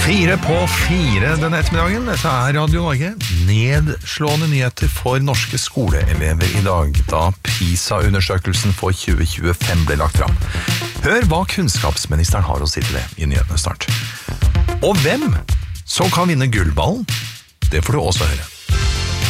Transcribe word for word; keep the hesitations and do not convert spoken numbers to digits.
Fire på fire denne ettermiddagen. Dette er Radio Norge. Nedslående nyheter for norske skoleelever i dag, da PISA-undersøkelsen for tjue tjuefem ble lagt fram. Hør hva kunnskapsministeren har å si til det i nyhetene snart. Og hvem som kan vinne gullballen, det får du også høre.